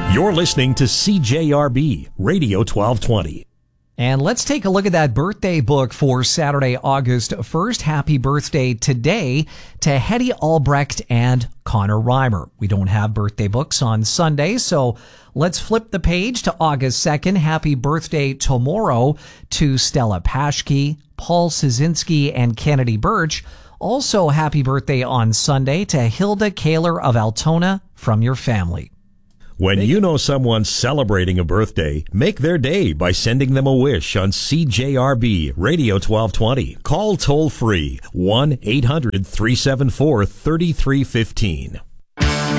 You're listening to CJRB Radio 1220. And let's take a look at that birthday book for Saturday, August 1st. Happy birthday today to Hetty Albrecht and Connor Reimer. We don't have birthday books on Sunday, so let's flip the page to August 2nd. Happy birthday tomorrow to Stella Paschke, Paul Szynski, and Kennedy Birch. Also, happy birthday on Sunday to Hilda Kaler of Altona from your family. When you know someone's celebrating a birthday, make their day by sending them a wish on CJRB Radio 1220. Call toll free 1-800-374-3315.